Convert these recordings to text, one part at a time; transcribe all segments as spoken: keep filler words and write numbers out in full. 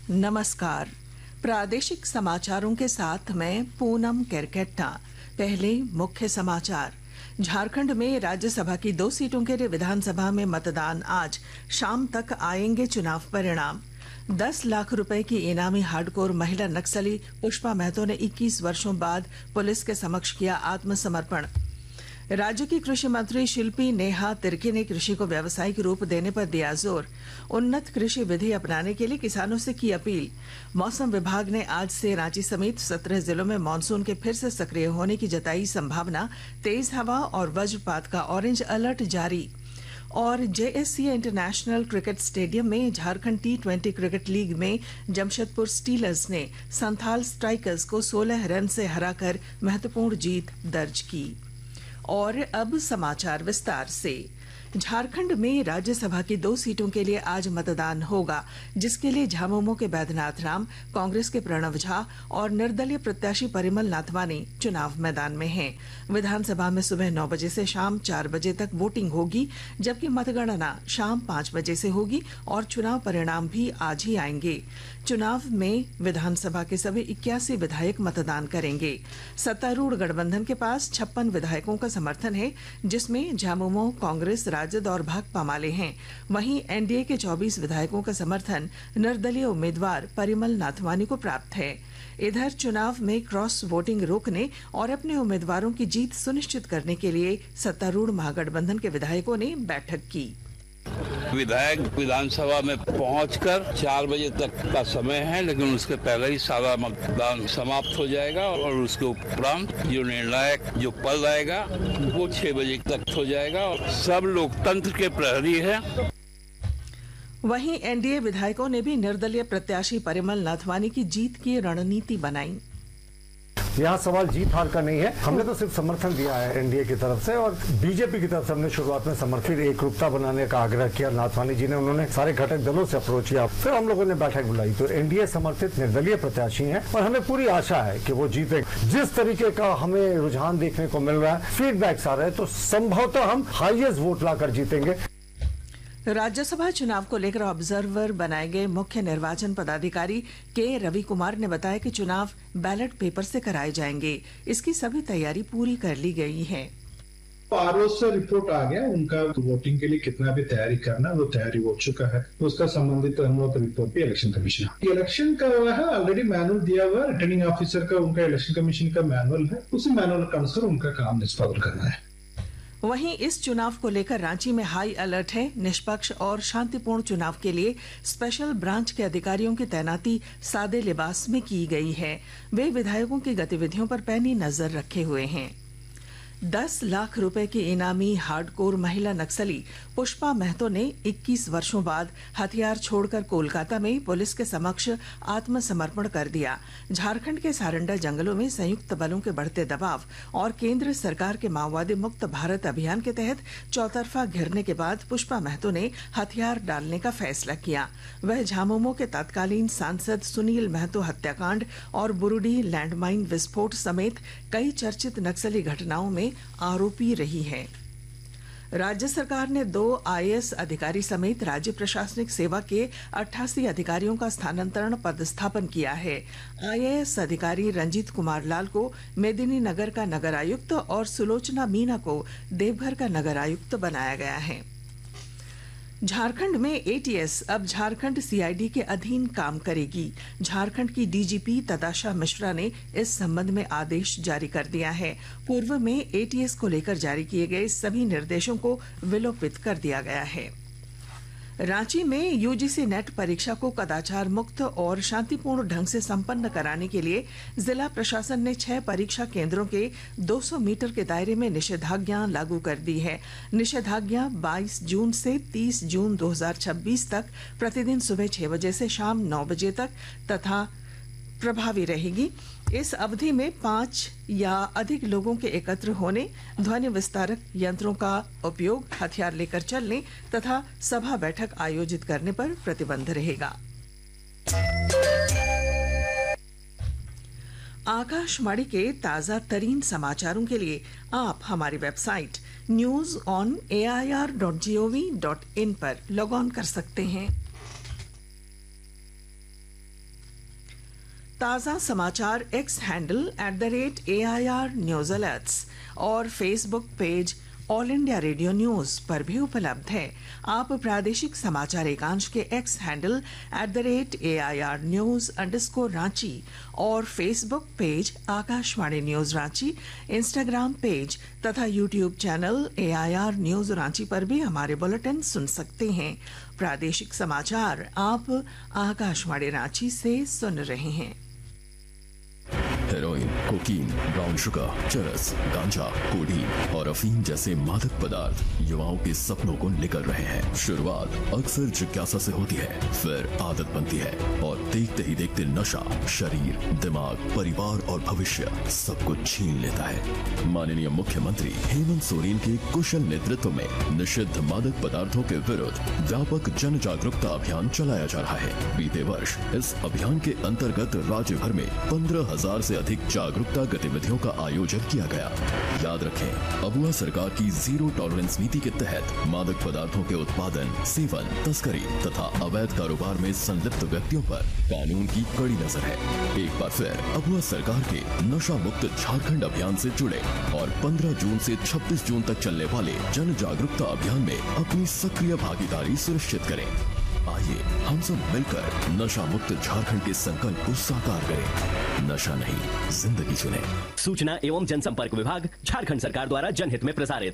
नमस्कार। प्रादेशिक समाचारों के साथ मैं पूनम केरकेट्टा। पहले मुख्य समाचार। झारखंड में राज्यसभा की दो सीटों के लिए विधानसभा में मतदान आज शाम तक आएंगे चुनाव परिणाम। दस लाख रुपए की इनामी हार्डकोर महिला नक्सली पुष्पा महतो ने इक्कीस वर्षों बाद पुलिस के समक्ष किया आत्मसमर्पण। राज्य की कृषि मंत्री शिल्पी नेहा तिर्की ने कृषि को व्यावसायिक रूप देने पर दिया जोर। उन्नत कृषि विधि अपनाने के लिए किसानों से की अपील। मौसम विभाग ने आज से रांची समेत सत्रह जिलों में मानसून के फिर से सक्रिय होने की जताई संभावना। तेज हवा और वज्रपात का ऑरेंज अलर्ट जारी। और जेएससीए इंटरनेशनल क्रिकेट स्टेडियम में Jharkhand T twenty cricket league में जमशेदपुर स्टीलर्स ने संथाल स्ट्राइकर्स को सोलह रन से हराकर महत्वपूर्ण जीत दर्ज की। और अब समाचार विस्तार से। झारखंड में राज्यसभा की दो सीटों के लिए आज मतदान होगा, जिसके लिए झामुमो के बैद्यनाथ राम, कांग्रेस के प्रणव झा और निर्दलीय प्रत्याशी परिमल नाथवानी चुनाव मैदान में हैं। विधानसभा में सुबह नौ बजे से शाम चार बजे तक वोटिंग होगी, जबकि मतगणना शाम पांच बजे से होगी और चुनाव परिणाम भी आज ही आएंगे। चुनाव में विधानसभा के सभी इक्यासी विधायक मतदान करेंगे। सत्तारूढ़ गठबंधन के पास छप्पन विधायकों का समर्थन है, जिसमें झामुमो, कांग्रेस, राजद और भाकपा माले हैं। वहीं एनडीए के चौबीस विधायकों का समर्थन निर्दलीय उम्मीदवार परिमल नाथवानी को प्राप्त है। इधर चुनाव में क्रॉस वोटिंग रोकने और अपने उम्मीदवारों की जीत सुनिश्चित करने के लिए सत्तारूढ़ महागठबंधन के विधायकों ने बैठक की। विधायक विधानसभा में पहुंचकर चार बजे तक का समय है, लेकिन उसके पहले ही सारा मतदान समाप्त हो जाएगा और उसके उपरांत जो निर्णायक जो पल आएगा वो छह बजे तक हो जाएगा। और सब लोकतंत्र के प्रहरी है। वहीं एनडीए विधायकों ने भी निर्दलीय प्रत्याशी परिमल नाथवानी की जीत की रणनीति बनाई। यहाँ सवाल जीत हार का नहीं है। हमने तो सिर्फ समर्थन दिया है एनडीए की तरफ से, और बीजेपी की तरफ से हमने शुरुआत में समर्थित एकरूपता बनाने का आग्रह किया। नाथवानी जी ने, उन्होंने सारे घटक दलों से अप्रोच किया, फिर हम लोगों ने बैठक बुलाई। तो एनडीए समर्थित निर्दलीय प्रत्याशी हैं और हमें पूरी आशा है कि वो जीते। जिस तरीके का हमें रुझान देखने को मिल रहा है, फीडबैक्स आ रहे हैं, तो संभवतः हम हाईएस्ट वोट लाकर जीतेंगे। राज्यसभा चुनाव को लेकर ऑब्जर्वर बनाए गए मुख्य निर्वाचन पदाधिकारी के रवि कुमार ने बताया कि चुनाव बैलेट पेपर से कराए जाएंगे। इसकी सभी तैयारी पूरी कर ली गई है। आरओ से रिपोर्ट आ गया, उनका वोटिंग के लिए कितना भी तैयारी करना, वो तैयारी हो चुका है। उसका संबंधित हम लोग रिपोर्ट भी इलेक्शन कमीशन इलेक्शन का हुआ है, ऑलरेडी मैनुअल दिया हुआ है। रिटर्निंग ऑफिसर का, उनका इलेक्शन कमीशन का मैनुअल है, उसी मैनुअल के अनुसार उनका काम निष्पादन करना है। वहीं इस चुनाव को लेकर रांची में हाई अलर्ट है। निष्पक्ष और शांतिपूर्ण चुनाव के लिए स्पेशल ब्रांच के अधिकारियों की तैनाती सादे लिबास में की गई है। वे विधायकों की गतिविधियों पर पैनी नजर रखे हुए हैं। दस लाख रुपए की इनामी हार्डकोर महिला नक्सली पुष्पा महतो ने इक्कीस वर्षों बाद हथियार छोड़कर कोलकाता में पुलिस के समक्ष आत्मसमर्पण कर दिया। झारखंड के सारंडा जंगलों में संयुक्त बलों के बढ़ते दबाव और केंद्र सरकार के माओवादी मुक्त भारत अभियान के तहत चौतरफा घेरने के बाद पुष्पा महतो ने हथियार डालने का फैसला किया। वह झामुमो के तत्कालीन सांसद सुनील महतो हत्याकांड और बुरुडी लैंडमाइन विस्फोट समेत कई चर्चित नक्सली घटनाओं में आरोपी रही है। राज्य सरकार ने दो आईएएस अधिकारी समेत राज्य प्रशासनिक सेवा के अट्ठासी अधिकारियों का स्थानांतरण पदस्थापन किया है। आईएएस अधिकारी रंजीत कुमार लाल को मेदिनीनगर का नगर आयुक्त और सुलोचना मीना को देवघर का नगर आयुक्त बनाया गया है। झारखंड में एटीएस अब झारखंड सीआईडी के अधीन काम करेगी। झारखंड की डीजीपी तताशा मिश्रा ने इस संबंध में आदेश जारी कर दिया है। पूर्व में एटीएस को लेकर जारी किए गए सभी निर्देशों को विलोपित कर दिया गया है। रांची में यूजीसी नेट परीक्षा को कदाचार मुक्त और शांतिपूर्ण ढंग से संपन्न कराने के लिए जिला प्रशासन ने छह परीक्षा केंद्रों के दो सौ मीटर के दायरे में निषेधाज्ञा लागू कर दी है। निषेधाज्ञा बाईस जून से तीस जून दो हज़ार छब्बीस तक प्रतिदिन सुबह छह बजे से शाम नौ बजे तक तथा प्रभावी रहेगी। इस अवधि में पांच या अधिक लोगों के एकत्र होने, ध्वनि विस्तारक यंत्रों का उपयोग, हथियार लेकर चलने तथा सभा बैठक आयोजित करने पर प्रतिबंध रहेगा। आकाशवाणी के ताजा तरीन समाचारों के लिए आप हमारी website news on A I R dot G O V dot in पर लॉग ऑन कर सकते हैं। ताज़ा समाचार x handle at the rate A I R news alerts और Facebook page all India radio news पर भी उपलब्ध है। आप प्रादेशिक समाचार एकांश के x handle at the rate A I R news underscore Ranchi और Facebook page Akashvani news Ranchi, Instagram page तथा YouTube channel A I R news Ranchi पर भी हमारे बुलेटिन सुन सकते हैं। प्रादेशिक समाचार आप आकाशवाणी रांची से सुन रहे हैं। हेरोइन, कोकीन, ब्राउन शुगर, चरस, गांजा, कोडीन और अफीम जैसे मादक पदार्थ युवाओं के सपनों को निगल रहे हैं। शुरुआत अक्सर जिज्ञासा से होती है, फिर आदत बनती है और देखते ही देखते नशा शरीर, दिमाग, परिवार और भविष्य सब कुछ छीन लेता है। माननीय मुख्यमंत्री हेमंत सोरेन के कुशल नेतृत्व में निषिद्ध मादक पदार्थों के विरुद्ध व्यापक जन जागरूकता अभियान चलाया जा रहा है। बीते वर्ष इस अभियान के अंतर्गत राज्य भर में पंद्रह हजार से अधिक जागरूकता गतिविधियों का आयोजन किया गया। याद रखें, अबुआ सरकार की जीरो टॉलरेंस नीति के तहत मादक पदार्थों के उत्पादन, सेवन, तस्करी तथा अवैध कारोबार में संलिप्त व्यक्तियों पर कानून की कड़ी नजर है। एक बार फिर अबुआ सरकार के नशा मुक्त झारखंड अभियान से जुड़े और पंद्रह जून से छब्बीस जून तक चलने वाले जन जागरूकता अभियान में अपनी सक्रिय भागीदारी सुनिश्चित करें। आइए हम सब मिलकर नशा मुक्त झारखंड के संकल्प को साकार करें। नशा नहीं, जिंदगी चुने। सूचना एवं जनसंपर्क विभाग, झारखंड सरकार द्वारा जनहित में प्रसारित।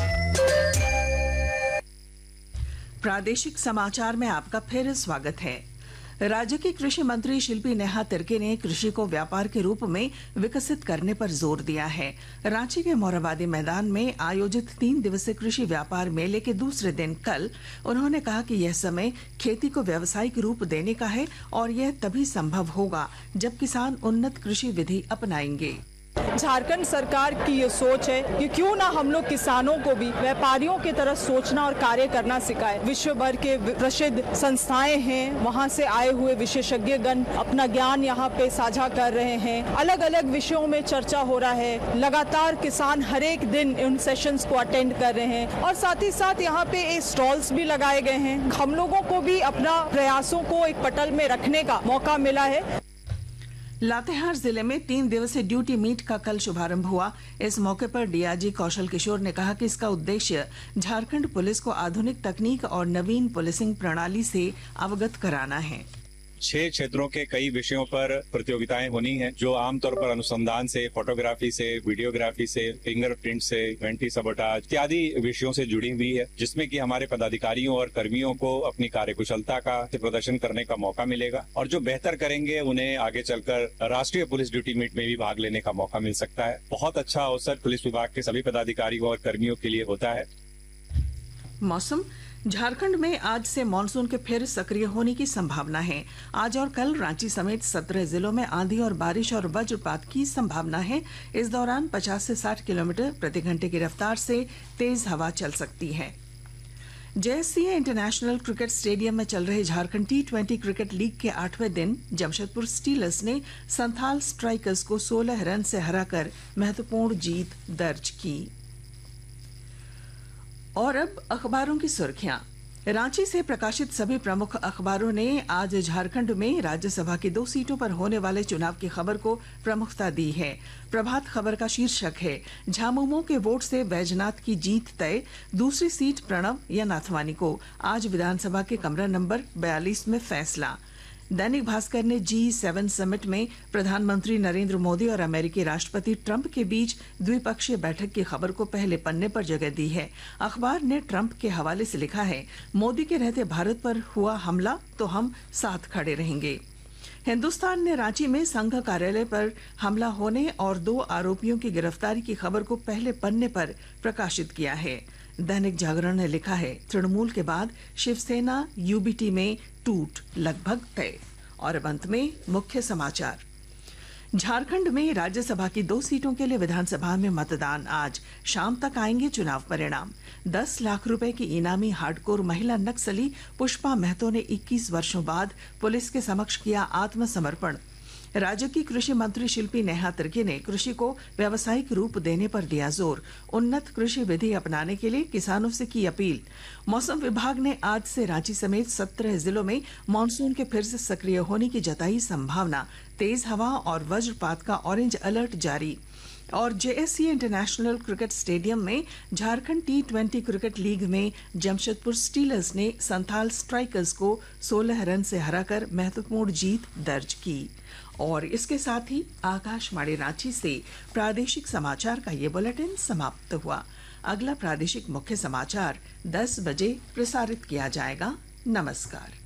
प्रादेशिक समाचार में आपका फिर स्वागत है। राज्य की कृषि मंत्री शिल्पी नेहा तिर्के ने कृषि को व्यापार के रूप में विकसित करने पर जोर दिया है। रांची के मोरहाबादी मैदान में आयोजित तीन दिवसीय कृषि व्यापार मेले के दूसरे दिन कल उन्होंने कहा कि यह समय खेती को व्यावसायिक रूप देने का है और यह तभी संभव होगा जब किसान उन्नत कृषि विधि अपनाएंगे। झारखंड सरकार की ये सोच है कि क्यों ना हम लोग किसानों को भी व्यापारियों की तरह सोचना और कार्य करना सिखाए। विश्व भर के प्रसिद्ध संस्थाएं हैं, वहां से आए हुए विशेषज्ञगण अपना ज्ञान यहाँ पे साझा कर रहे हैं। अलग अलग विषयों में चर्चा हो रहा है। लगातार किसान हर एक दिन इन सेशंस को अटेंड कर रहे हैं और साथ ही साथ यहाँ पे स्टॉल्स भी लगाए गए हैं। हम लोगों को भी अपना प्रयासों को एक पटल में रखने का मौका मिला है। लातेहार जिले में तीन दिवसीय ड्यूटी मीट का कल शुभारंभ हुआ। इस मौके पर डीआईजी कौशल किशोर ने कहा कि इसका उद्देश्य झारखंड पुलिस को आधुनिक तकनीक और नवीन पुलिसिंग प्रणाली से अवगत कराना है। छह क्षेत्रों के कई विषयों पर प्रतियोगिताएं होनी है, जो आमतौर पर अनुसंधान से, फोटोग्राफी से, वीडियोग्राफी से, फिंगरप्रिंट से, एंटी सबोटाज इत्यादि विषयों से जुड़ी हुई है, जिसमें कि हमारे पदाधिकारियों और कर्मियों को अपनी कार्यकुशलता का प्रदर्शन करने का मौका मिलेगा और जो बेहतर करेंगे उन्हें आगे चलकर राष्ट्रीय पुलिस ड्यूटी मीट में भी भाग लेने का मौका मिल सकता है। बहुत अच्छा अवसर पुलिस विभाग के सभी पदाधिकारियों और कर्मियों के लिए होता है। मौसम झारखंड में आज से मानसून के फिर सक्रिय होने की संभावना है। आज और कल रांची समेत सत्रह जिलों में आंधी और बारिश और वज्रपात की संभावना है। इस दौरान पचास से साठ किलोमीटर प्रति घंटे की रफ्तार से तेज हवा चल सकती है। जेएससीए इंटरनेशनल क्रिकेट स्टेडियम में चल रहे Jharkhand T twenty cricket league के आठवें दिन जमशेदपुर स्टीलर्स ने संथाल स्ट्राइकर्स को सोलह रन से हराकर महत्वपूर्ण जीत दर्ज की। और अब अखबारों की सुर्खियां। रांची से प्रकाशित सभी प्रमुख अखबारों ने आज झारखंड में राज्यसभा की दो सीटों पर होने वाले चुनाव की खबर को प्रमुखता दी है। प्रभात खबर का शीर्षक है, झामुमो के वोट से बैजनाथ की जीत तय, दूसरी सीट प्रणव या नाथवानी को। आज विधानसभा के कमरा नंबर बयालीस में फैसला। दैनिक भास्कर ने जी सेवन समिट में प्रधानमंत्री नरेंद्र मोदी और अमेरिकी राष्ट्रपति ट्रंप के बीच द्विपक्षीय बैठक की खबर को पहले पन्ने पर जगह दी है। अखबार ने ट्रंप के हवाले से लिखा है, मोदी के रहते भारत पर हुआ हमला तो हम साथ खड़े रहेंगे। हिंदुस्तान ने रांची में संघ कार्यालय पर हमला होने और दो आरोपियों की गिरफ्तारी की खबर को पहले पन्ने पर प्रकाशित किया है। दैनिक जागरण ने लिखा है, तृणमूल के बाद शिवसेना यूबीटी में टूट लगभग तय। और अब अंत में मुख्य समाचार। झारखंड में राज्यसभा की दो सीटों के लिए विधानसभा में मतदान। आज शाम तक आएंगे चुनाव परिणाम। दस लाख रुपए की इनामी हार्डकोर महिला नक्सली पुष्पा महतो ने इक्कीस वर्षों बाद पुलिस के समक्ष किया आत्मसमर्पण। राज्य की कृषि मंत्री शिल्पी नेहा तिर्की ने कृषि को व्यावसायिक रूप देने पर दिया जोर। उन्नत कृषि विधि अपनाने के लिए किसानों से की अपील। मौसम विभाग ने आज से रांची समेत सत्रह जिलों में मानसून के फिर से सक्रिय होने की जताई संभावना। तेज हवा और वज्रपात का ऑरेंज अलर्ट जारी। और जेएससी इंटरनेशनल क्रिकेट स्टेडियम में Jharkhand T twenty cricket league में जमशेदपुर स्टीलर्स ने संथाल स्ट्राइकर्स को सोलह रन से हराकर महत्वपूर्ण जीत दर्ज की। और इसके साथ ही आकाशवाणी रांची से प्रादेशिक समाचार का ये बुलेटिन समाप्त हुआ। अगला प्रादेशिक मुख्य समाचार दस बजे प्रसारित किया जाएगा। नमस्कार।